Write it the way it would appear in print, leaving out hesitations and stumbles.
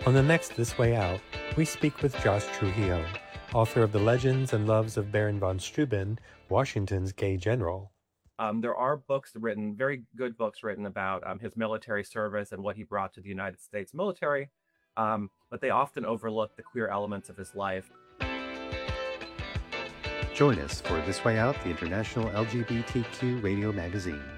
On the next This Way Out, we speak with Josh Trujillo, author of The Legends and Loves of Baron von Steuben, Washington's gay general. There are books written, very good books written about his military service and what he brought to the United States military, but they often overlook the queer elements of his life. Join us for This Way Out, the international LGBTQ radio magazine.